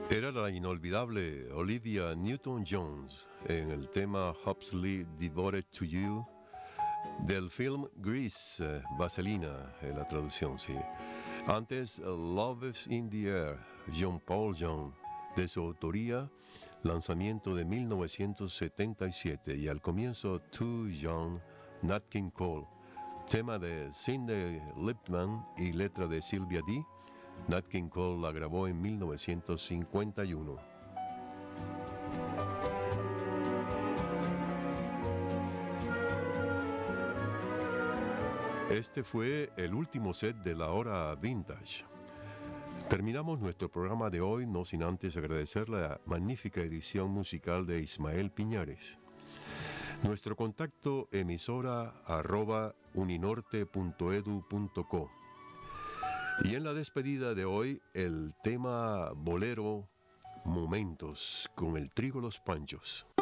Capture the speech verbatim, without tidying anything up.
Era la inolvidable Olivia Newton-Jones en el tema Hopelessly Devoted to You del film Grease, eh, Vaselina en la traducción, sí. Antes, Love is in the Air, John Paul Jones, de su autoría, lanzamiento de mil novecientos setenta y siete, y al comienzo Too Young, Nat King Cole, tema de Cyndi Lipman y letra de Sylvia D. Nat King Cole la grabó en mil novecientos cincuenta y uno. Este fue el último set de la hora vintage. Terminamos nuestro programa de hoy no sin antes agradecer la magnífica edición musical de Ismael Piñares. Nuestro contacto emisora arroba uninorte punto edu punto co. Y en la despedida de hoy, el tema bolero Momentos con el Trío Los Panchos.